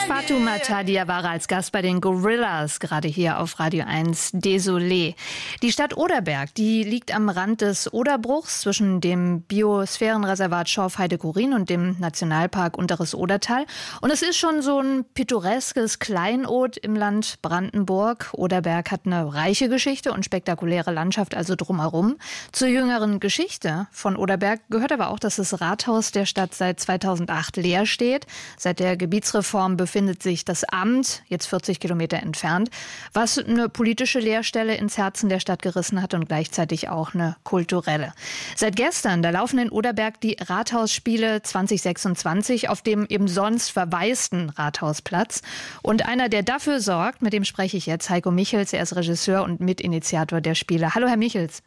Fatoumata Diawara als Gast bei den Gorillas, gerade hier auf Radio 1 Désolé. Die Stadt Oderberg, die liegt am Rand des Oderbruchs zwischen dem Biosphärenreservat Schorfheide-Chorin und dem Nationalpark Unteres Odertal. Und es ist schon so ein pittoreskes Kleinod im Land Brandenburg. Oderberg hat eine reiche Geschichte und spektakuläre Landschaft also drumherum. Zur jüngeren Geschichte von Oderberg gehört aber auch, dass das Rathaus der Stadt seit 2008 leer steht. Seit der Gebietsreform befindet sich das Amt, jetzt 40 Kilometer entfernt, was eine politische Leerstelle ins Herzen der Stadt gerissen hat und gleichzeitig auch eine kulturelle. Seit gestern, da laufen in Oderberg die Rathausspiele 2026 auf dem eben sonst verwaisten Rathausplatz. Und einer, der dafür sorgt, mit dem spreche ich jetzt, Heiko Michels, er ist Regisseur und Mitinitiator der Spiele. Hallo, Herr Michels.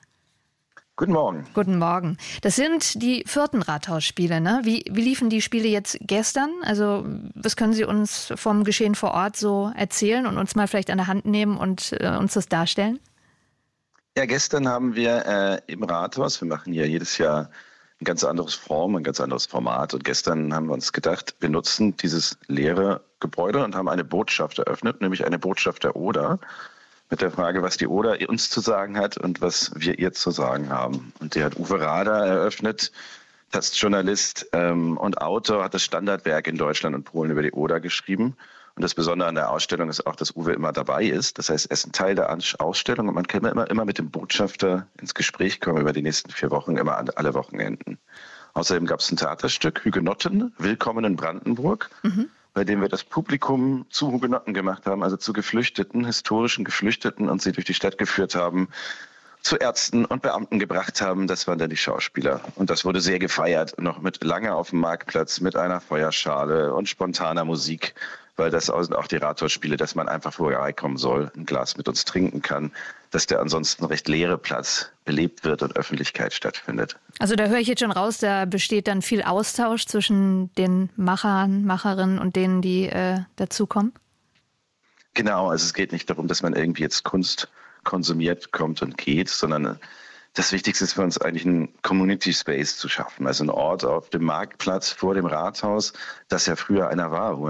Guten Morgen. Guten Morgen. Das sind die 4. Rathausspiele, ne? Wie liefen die Spiele jetzt gestern? Also was können Sie uns vom Geschehen vor Ort so erzählen und uns mal vielleicht an der Hand nehmen und uns das darstellen? Ja, gestern haben wir im Rathaus, wir machen ja jedes Jahr ein ganz anderes Format. Und gestern haben wir uns gedacht, wir nutzen dieses leere Gebäude und haben eine Botschaft eröffnet, nämlich eine Botschaft der Oder, mit der Frage, was die Oder uns zu sagen hat und was wir ihr zu sagen haben. Und die hat Uwe Rader eröffnet, Journalist und Autor, hat das Standardwerk in Deutschland und Polen über die Oder geschrieben. Und das Besondere an der Ausstellung ist auch, dass Uwe immer dabei ist. Das heißt, er ist ein Teil der Ausstellung und man kann immer mit dem Botschafter ins Gespräch kommen über die nächsten 4 Wochen, immer alle Wochenenden. Außerdem gab es ein Theaterstück, Hugenotten, Willkommen in Brandenburg, bei dem wir das Publikum zu Hugenotten gemacht haben, also zu Geflüchteten, historischen Geflüchteten, und sie durch die Stadt geführt haben, zu Ärzten und Beamten gebracht haben. Das waren dann die Schauspieler. Und das wurde sehr gefeiert, noch mit lange auf dem Marktplatz, mit einer Feuerschale und spontaner Musik, weil das sind auch die Rathausspiele, dass man einfach vorbeikommen soll, ein Glas mit uns trinken kann, dass der ansonsten recht leere Platz belebt wird und Öffentlichkeit stattfindet. Also da höre ich jetzt schon raus, da besteht dann viel Austausch zwischen den Machern, Macherinnen und denen, die dazukommen? Genau, also es geht nicht darum, dass man irgendwie jetzt Kunst konsumiert, kommt und geht, sondern das Wichtigste ist für uns eigentlich, einen Community Space zu schaffen, also ein Ort auf dem Marktplatz vor dem Rathaus, das ja früher einer war,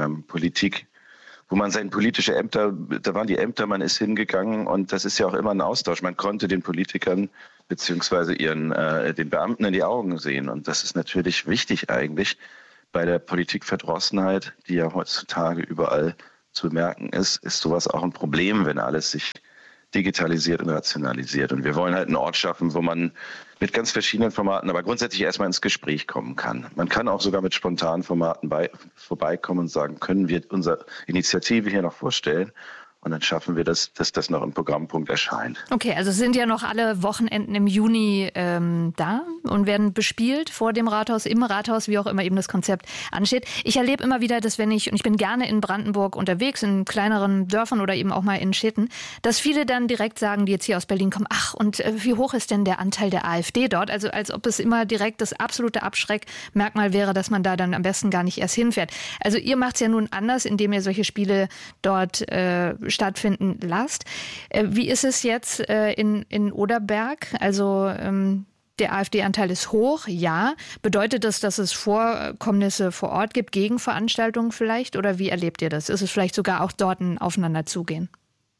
wo man seine politische Ämter, da waren die Ämter, man ist hingegangen und das ist ja auch immer ein Austausch. Man konnte den Politikern beziehungsweise den Beamten in die Augen sehen und das ist natürlich wichtig eigentlich bei der Politikverdrossenheit, die ja heutzutage überall zu bemerken ist sowas auch ein Problem, wenn alles sich digitalisiert und rationalisiert. Und wir wollen halt einen Ort schaffen, wo man mit ganz verschiedenen Formaten, aber grundsätzlich erstmal ins Gespräch kommen kann. Man kann auch sogar mit spontanen Formaten vorbeikommen und sagen, können wir unsere Initiative hier noch vorstellen? Und dann schaffen wir das, dass das noch im Programmpunkt erscheint. Okay, also sind ja noch alle Wochenenden im Juni da und werden bespielt vor dem Rathaus, im Rathaus, wie auch immer eben das Konzept ansteht. Ich erlebe immer wieder, dass und ich bin gerne in Brandenburg unterwegs, in kleineren Dörfern oder eben auch mal in Städten, dass viele dann direkt sagen, die jetzt hier aus Berlin kommen, ach, und wie hoch ist denn der Anteil der AfD dort? Also als ob es immer direkt das absolute Abschreckmerkmal wäre, dass man da dann am besten gar nicht erst hinfährt. Also ihr macht es ja nun anders, indem ihr solche Spiele dort stattfinden lasst. Wie ist es jetzt in Oderberg? Also der AfD-Anteil ist hoch, ja. Bedeutet das, dass es Vorkommnisse vor Ort gibt, Gegenveranstaltungen vielleicht? Oder wie erlebt ihr das? Ist es vielleicht sogar auch dort ein Aufeinanderzugehen?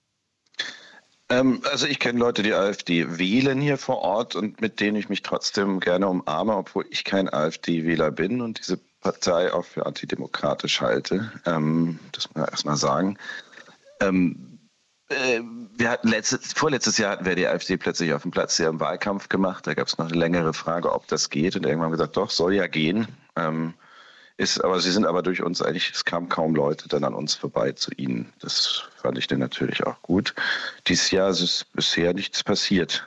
Also ich kenne Leute, die AfD wählen hier vor Ort und mit denen ich mich trotzdem gerne umarme, obwohl ich kein AfD-Wähler bin und diese Partei auch für antidemokratisch halte. Das muss man erstmal sagen. Wir hatten vorletztes Jahr hatten wir die AfD plötzlich auf dem Platz hier im Wahlkampf gemacht. Da gab es noch eine längere Frage, ob das geht. Und irgendwann haben wir gesagt, doch, soll ja gehen. Sie sind aber durch uns eigentlich, es kamen kaum Leute dann an uns vorbei zu ihnen. Das fand ich dann natürlich auch gut. Dieses Jahr ist bisher nichts passiert.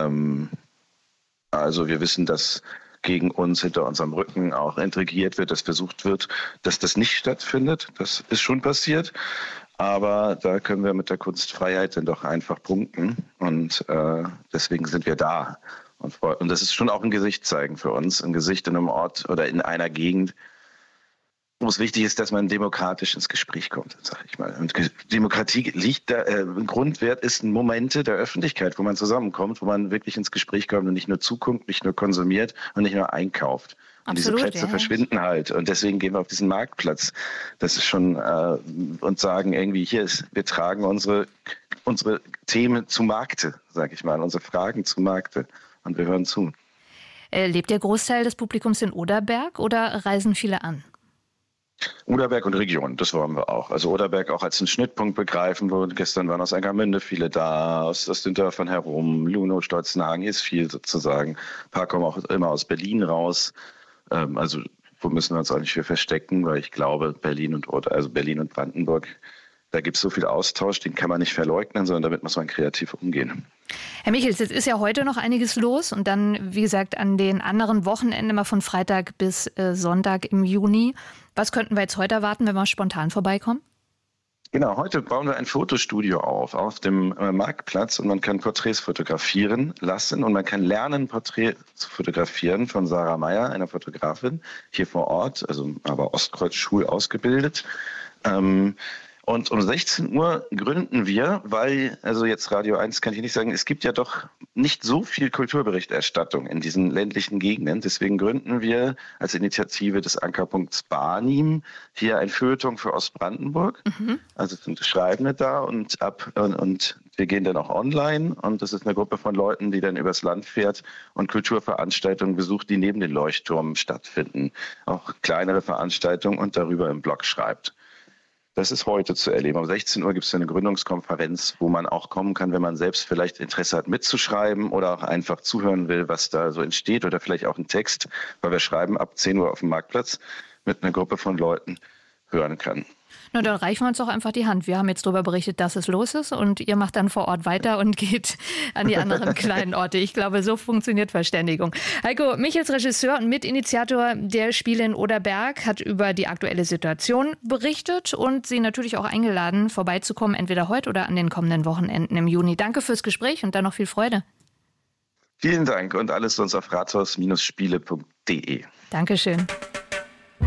Also wir wissen, dass gegen uns hinter unserem Rücken auch intrigiert wird, dass versucht wird, dass das nicht stattfindet. Das ist schon passiert. Aber da können wir mit der Kunstfreiheit dann doch einfach punkten. Und deswegen sind wir da. Und das ist schon auch ein Gesicht zeigen für uns. Ein Gesicht in einem Ort oder in einer Gegend, wo es wichtig ist, dass man demokratisch ins Gespräch kommt, sage ich mal. Und Demokratie liegt da, ein Grundwert ist Momente der Öffentlichkeit, wo man zusammenkommt, wo man wirklich ins Gespräch kommt und nicht nur zuguckt, nicht nur konsumiert und nicht nur einkauft. Und Absolut, diese Plätze verschwinden halt. Und deswegen gehen wir auf diesen Marktplatz. Das ist schon, und sagen irgendwie, wir tragen unsere Themen zu Markte, sage ich mal, unsere Fragen zu Markte. Und wir hören zu. Lebt der Großteil des Publikums in Oderberg oder reisen viele an? Oderberg und Region, das wollen wir auch. Also Oderberg auch als einen Schnittpunkt begreifen, wo gestern waren aus Angermünde viele da, aus den Dörfern herum, Lunow, Stolzenhagen, hier ist viel sozusagen. Ein paar kommen auch immer aus Berlin raus. Also wo müssen wir uns auch nicht für verstecken, weil ich glaube, Berlin und Brandenburg, da gibt es so viel Austausch, den kann man nicht verleugnen, sondern damit muss man kreativ umgehen. Herr Michels, jetzt ist ja heute noch einiges los und dann, wie gesagt, an den anderen Wochenenden immer von Freitag bis Sonntag im Juni. Was könnten wir jetzt heute erwarten, wenn wir spontan vorbeikommen? Genau, heute bauen wir ein Fotostudio auf dem Marktplatz und man kann Porträts fotografieren lassen und man kann lernen, Porträts zu fotografieren von Sarah Meyer, einer Fotografin, hier vor Ort, also aber Ostkreuz-Schul ausgebildet. Und um 16 Uhr gründen wir, weil, also jetzt Radio 1 kann ich nicht sagen, es gibt ja doch nicht so viel Kulturberichterstattung in diesen ländlichen Gegenden. Deswegen gründen wir als Initiative des Ankerpunkts Barnim hier ein Feuilleton für Ostbrandenburg. Also sind Schreibende da und wir gehen dann auch online. Und das ist eine Gruppe von Leuten, die dann übers Land fährt und Kulturveranstaltungen besucht, die neben den Leuchtturmen stattfinden. Auch kleinere Veranstaltungen und darüber im Blog schreibt. Das ist heute zu erleben. Um 16 Uhr gibt es eine Gründungskonferenz, wo man auch kommen kann, wenn man selbst vielleicht Interesse hat mitzuschreiben oder auch einfach zuhören will, was da so entsteht oder vielleicht auch einen Text, weil wir schreiben ab 10 Uhr auf dem Marktplatz mit einer Gruppe von Leuten hören kann. Na, dann reichen wir uns doch einfach die Hand. Wir haben jetzt darüber berichtet, dass es los ist und ihr macht dann vor Ort weiter und geht an die anderen kleinen Orte. Ich glaube, so funktioniert Verständigung. Heiko Michels, Regisseur und Mitinitiator der Spiele in Oderberg, hat über die aktuelle Situation berichtet und Sie natürlich auch eingeladen, vorbeizukommen, entweder heute oder an den kommenden Wochenenden im Juni. Danke fürs Gespräch und dann noch viel Freude. Vielen Dank und alles sonst auf rathaus-spiele.de. Dankeschön.